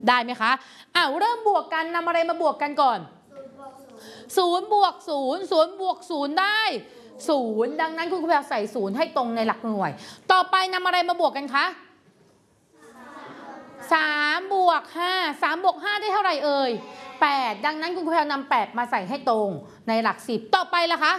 ได้ไหมคะเริ่มบวกกันนำอะไรมาบวกกันก่อน0 บวก 0 0 บวก 0 ได้0ดังนั้นคุณครูแพรใส่0ให้ตรงในหลักหน่วยต่อไปนำอะไรมาบวกกันคะ3 บวก 5 3 บวก 5 ได้เท่าไหร่เอ่ย8ดังนั้นคุณครูแพรนำ8มาใส่ให้ตรงในหลัก10ต่อไปล่ะคะ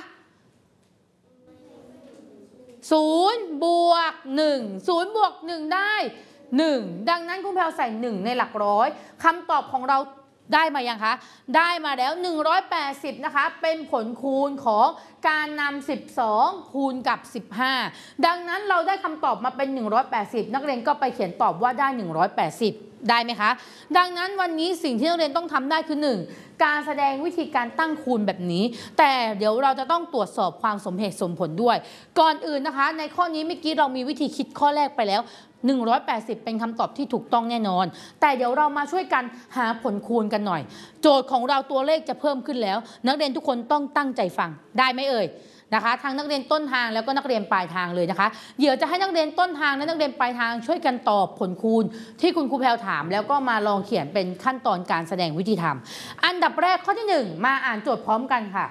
0 บวก 1 0 บวก 1 ได้1ดังนั้นคุณแพรใส่1ในหลักร้อยคำตอบของเราได้มายังคะได้มาแล้ว180นะคะเป็นผลคูณของการนำ12คูณกับ15ดังนั้นเราได้คำตอบมาเป็น180นักเรียนก็ไปเขียนตอบว่าได้180ได้ไหมคะดังนั้นวันนี้สิ่งที่นักเรียนต้องทำได้คือ1การแสดงวิธีการตั้งคูณแบบนี้แต่เดี๋ยวเราจะต้องตรวจสอบความสมเหตุสมผลด้วยก่อนอื่นนะคะในข้อนี้เมื่อกี้เรามีวิธีคิดข้อแรกไปแล้ว180เป็นคำตอบที่ถูกต้องแน่นอนแต่เดี๋ยวเรามาช่วยกันหาผลคูณกันหน่อยโจทย์ของเราตัวเลขจะเพิ่มขึ้นแล้วนักเรียนทุกคนต้องตั้งใจฟังได้ไหมเอ่ยนะคะทั้งนักเรียนต้นทางแล้วก็นักเรียนปลายทางเลยนะคะเดี๋ยวจะให้นักเรียนต้นทางและนักเรียนปลายทางช่วยกันตอบผลคูณที่คุณครูแพรวถามแล้วก็มาลองเขียนเป็นขั้นตอนการแสดงวิธีทำอันดับแรกข้อที่1มาอ่านโจทย์พร้อมกันค่ะ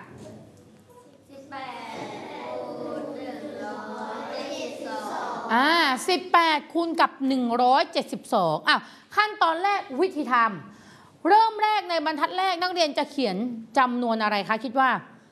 18คูณกับ172ขั้นตอนแรกวิธีทำเริ่มแรกในบรรทัดแรกนักเรียนจะเขียนจำนวนอะไรคะคิดว่า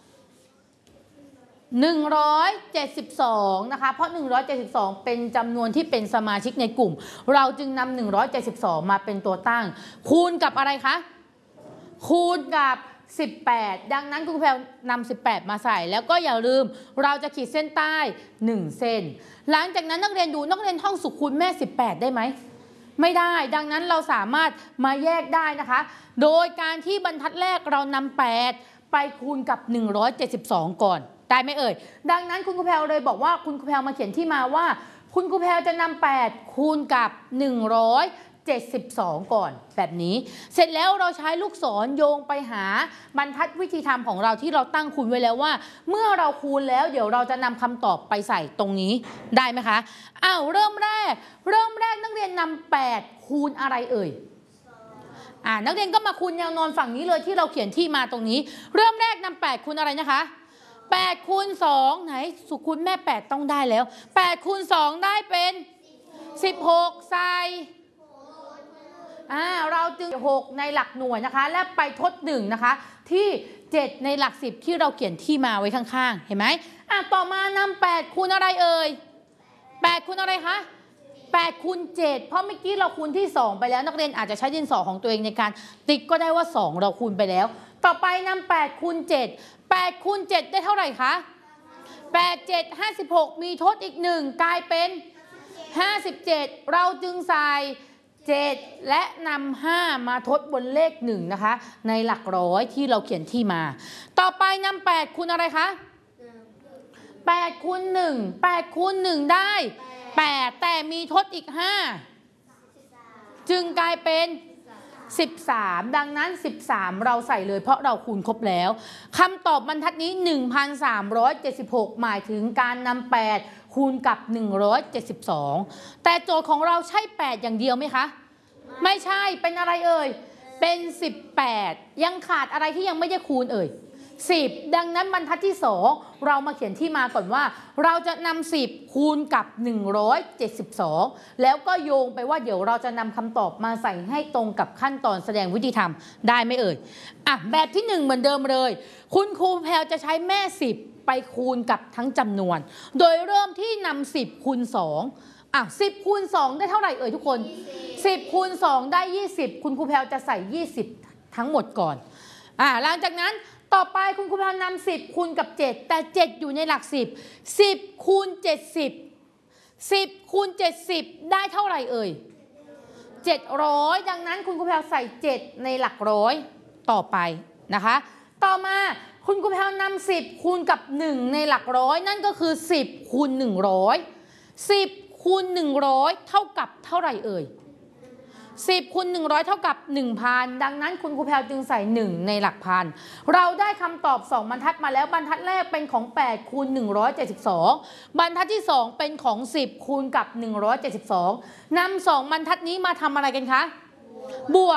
172นะคะเพราะ172เป็นจำนวนที่เป็นสมาชิกในกลุ่มเราจึงนำ172มาเป็นตัวตั้งคูณกับอะไรคะคูณกับ18ดังนั้นคุณครูแพรวนำ18มาใส่แล้วก็อย่าลืมเราจะขีดเส้นใต้1เส้นหลังจากนั้นนักเรียนดูนักเรียนท่องสุขคูณแม่18ได้ไหมไม่ได้ดังนั้นเราสามารถมาแยกได้นะคะโดยการที่บรรทัดแรกเรานำ8ไปคูณกับ172ก่อนได้ไหมเอ่ยดังนั้นคุณครูแพรเลยบอกว่าคุณครูแพรมาเขียนที่มาว่าคุณครูแพรจะนำ8คูณกับ172ก่อนแบบนี้เสร็จแล้วเราใช้ลูกศรโยงไปหาบรรทัดวิธีทำของเราที่เราตั้งคูณไว้แล้วว่าเมื่อเราคูณแล้วเดี๋ยวเราจะนำคำตอบไปใส่ตรงนี้ได้ไหมคะเริ่มแรกนักเรียนนำ8คูณอะไรเอ่ยนักเรียนก็มาคูณแนวนอนฝั่งนี้เลยที่เราเขียนที่มาตรงนี้เริ่มแรกนำ8คูณอะไรนะคะ8คูณ2ไหนสุขคูณแม่8ต้องได้แล้ว8คูณ2ได้เป็น16ใส่เราจึง6ในหลักหน่วยนะคะและไปทด1นะคะที่7ในหลัก10ที่เราเขียนที่มาไว้ข้างๆเห็นไหมต่อมานำ8คูณอะไรเอ่ย8คูณอะไรคะ8คูณ7เพราะเมื่อกี้เราคูณที่2ไปแล้วนักเรียนอาจจะใช้ดินสอของตัวเองในการติ๊กก็ได้ว่า2เราคูณไปแล้วต่อไปนำ8คูณ7 8คูณ7ได้เท่าไหร่คะ8 7 56มีทดอีก1กลายเป็น57เราจึงใส่7และนำ5มาทดบนเลข1นะคะในหลักร้อยที่เราเขียนที่มาต่อไปนำ8คูณอะไรคะ8คูณ1 8คูณ1ได้8แต่มีทดอีก5จึงกลายเป็น13ดังนั้น13เราใส่เลยเพราะเราคูณครบแล้วคำตอบบรรทัดนี้1376หมายถึงการนำ8คูณกับ172แต่โจทย์ของเราใช่8อย่างเดียวไหมคะไม่ใช่เป็นอะไรเอ่ยเป็น18ยังขาดอะไรที่ยังไม่ได้คูณเอ่ย10ดังนั้นบรรทัดที่2เรามาเขียนที่มาก่อนว่าเราจะนำ10คูณกับ172แล้วก็โยงไปว่าเดี๋ยวเราจะนำคำตอบมาใส่ให้ตรงกับขั้นตอนแสดงวิธีทำได้ไหมเอ่ยแบบที่1เหมือนเดิมเลยคุณครูแพรจะใช้แม่10ไปคูณกับทั้งจำนวนโดยเริ่มที่นำ10คูณ210คูณ2ได้เท่าไหร่เอ่ยทุกคน10คูณ2ได้20คุณครูแพรจะใส่20ทั้งหมดก่อนหลังจากนั้นต่อไปคุณครูแพรนำ10คูณกับ7แต่7อยู่ในหลัก10คูณ10คูณ70ได้เท่าไหร่เอ่ย700ดังนั้นคุณครูแพรใส่7ในหลักร้อยต่อไปนะคะต่อมาคุณครูแพรนำ10คูณกับ1ในหลักร้อยนั่นก็คือ10คูณ100 10คูณ100เท่ากับเท่าไหร่เอ่ย10คูณ100เท่ากับ 1,000 ดังนั้นคุณครูแพรจึงใส่1ในหลักพันเราได้คำตอบ2บรรทัดมาแล้วบรรทัดแรกเป็นของ8คูณ172บรรทัดที่2เป็นของ10คูณกับ172นำ2บรรทัดนี้มาทำอะไรกันคะบวก